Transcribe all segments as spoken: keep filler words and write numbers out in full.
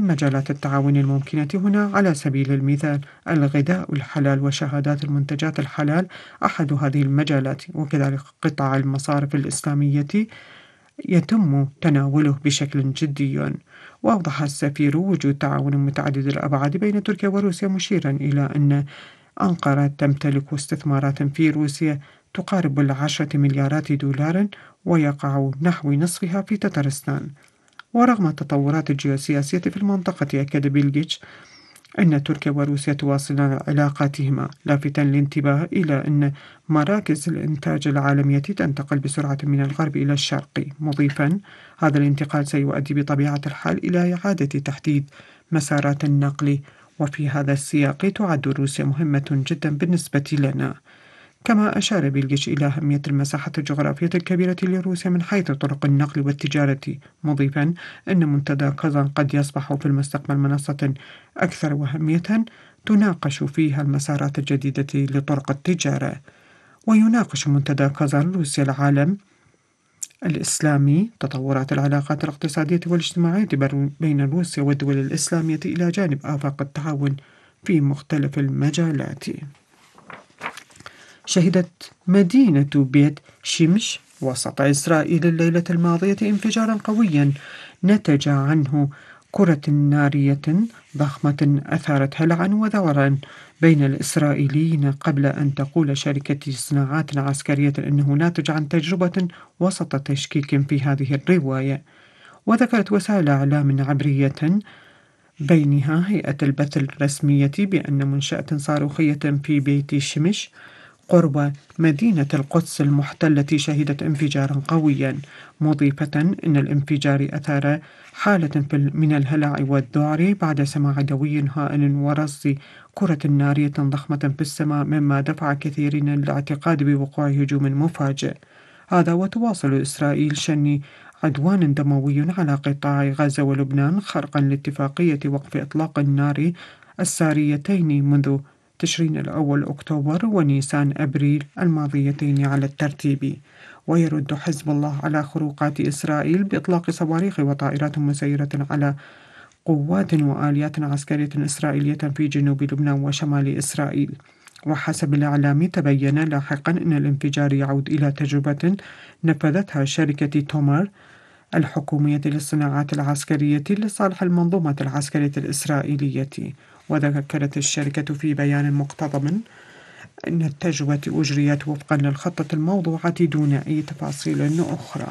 مجالات التعاون الممكنة هنا على سبيل المثال الغذاء الحلال وشهادات المنتجات الحلال أحد هذه المجالات، وكذلك قطاع المصارف الإسلامية يتم تناوله بشكل جدي. وأوضح السفير وجود تعاون متعدد الأبعاد بين تركيا وروسيا، مشيرا إلى أن أنقرة تمتلك استثمارات في روسيا تقارب العشرة مليارات دولار، ويقع نحو نصفها في تترستان. ورغم التطورات الجيوسياسية في المنطقة، أكد بيلجيتش أن تركيا وروسيا تواصلان علاقاتهما، لافتا الانتباه إلى أن مراكز الإنتاج العالمية تنتقل بسرعة من الغرب إلى الشرق، مضيفا هذا الانتقال سيؤدي بطبيعة الحال إلى إعادة تحديد مسارات النقل، وفي هذا السياق تعد روسيا مهمة جدا بالنسبة لنا. كما أشار بيلجيتش إلى أهمية المساحة الجغرافية الكبيرة لروسيا من حيث طرق النقل والتجارة، مضيفا أن منتدى كازان قد يصبح في المستقبل منصة أكثر أهمية تناقش فيها المسارات الجديدة لطرق التجارة. ويناقش منتدى كازان روسيا العالم الإسلامي تطورات العلاقات الاقتصادية والاجتماعية بين روسيا والدول الإسلامية إلى جانب آفاق التعاون في مختلف المجالات. شهدت مدينة بيت شمش وسط إسرائيل الليلة الماضية انفجارا قويا نتج عنه كرة نارية ضخمة أثارت هلعا وذعرا بين الإسرائيليين، قبل أن تقول شركة صناعات عسكرية أنه ناتج عن تجربة وسط تشكيك في هذه الرواية. وذكرت وسائل إعلام عبرية بينها هيئة البث الرسمية بأن منشأة صاروخية في بيت شمش قرب مدينة القدس المحتلة شهدت انفجارا قويا، مضيفة أن الانفجار أثار حالة من الهلع والذعر بعد سماع دوي هائل ورصد كرة نارية ضخمة في السماء، مما دفع كثيرين للاعتقاد بوقوع هجوم مفاجئ. هذا وتواصل إسرائيل شن عدوان دموي على قطاع غزة ولبنان خرقا لاتفاقية وقف إطلاق النار الساريتين منذ تشرين الأول أكتوبر ونيسان أبريل الماضيتين على الترتيب. ويرد حزب الله على خروقات إسرائيل بإطلاق صواريخ وطائرات مسيرة على قوات وآليات عسكرية إسرائيلية في جنوب لبنان وشمال إسرائيل. وحسب الإعلام تبين لاحقا أن الانفجار يعود إلى تجربة نفذتها شركة تومر الحكومية للصناعات العسكرية لصالح المنظومة العسكرية الإسرائيلية. وذكرت الشركة في بيان مقتضب أن التجربة أجريت وفقا للخطة الموضوعة دون أي تفاصيل أخرى.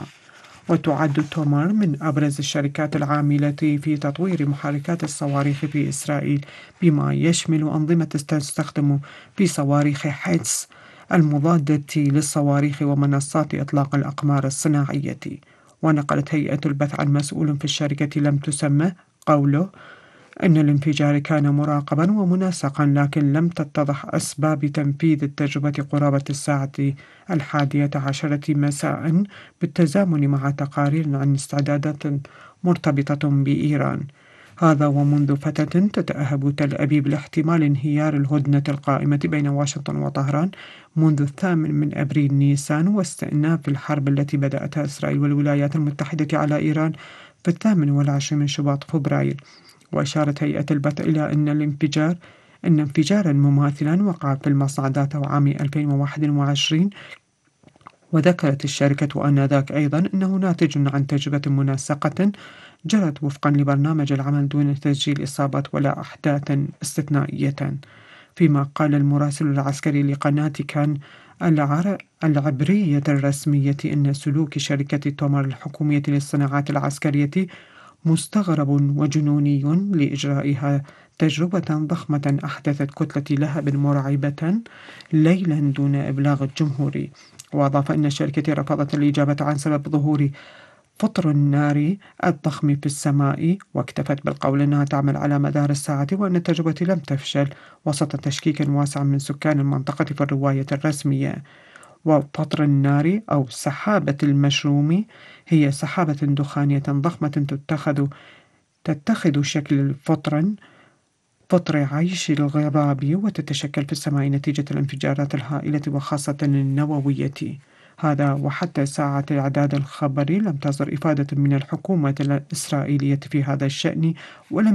وتعد تومر من أبرز الشركات العاملة في تطوير محركات الصواريخ في إسرائيل، بما يشمل أنظمة تستخدم في صواريخ حدس المضادة للصواريخ ومنصات إطلاق الأقمار الصناعية. ونقلت هيئة البث عن مسؤول في الشركة لم تسمى قوله أن الانفجار كان مراقبا ومنسقا، لكن لم تتضح أسباب تنفيذ التجربة قرابة الساعة الحادية عشرة مساء، بالتزامن مع تقارير عن استعدادات مرتبطة بإيران. هذا ومنذ فترة تتأهب تل أبيب لاحتمال انهيار الهدنة القائمة بين واشنطن وطهران منذ الثامن من أبريل نيسان، واستئناف الحرب التي بدأتها إسرائيل والولايات المتحدة على إيران في الثامن والعشرين من شباط فبراير. وأشارت هيئة البث إلى أن الانفجار أن انفجارا مماثلا وقع في المصنع ذات عام ألفين وواحد وعشرين. وذكرت الشركة آنذاك أيضا أنه ناتج عن تجربة منسقة جرت وفقا لبرنامج العمل دون تسجيل إصابات ولا أحداث استثنائية. فيما قال المراسل العسكري لقناة كان العبرية الرسمية أن سلوك شركة تومر الحكومية للصناعات العسكرية مستغرب وجنوني لإجرائها تجربة ضخمة أحدثت كتلة لهب مرعبة ليلا دون إبلاغ الجمهور. وأضاف أن الشركة رفضت الإجابة عن سبب ظهور فطر النار الضخم في السماء، واكتفت بالقول أنها تعمل على مدار الساعة وأن التجربة لم تفشل وسط تشكيك واسع من سكان المنطقة في الرواية الرسمية. وفطر النار أو سحابة المشروم هي سحابة دخانية ضخمة تتخذ تتخذ شكل فطر فطر عيش الغراب وتتشكل في السماء نتيجة الانفجارات الهائلة وخاصة النووية. هذا وحتى ساعة إعداد الخبر لم تصدر إفادة من الحكومة الإسرائيلية في هذا الشأن، ولم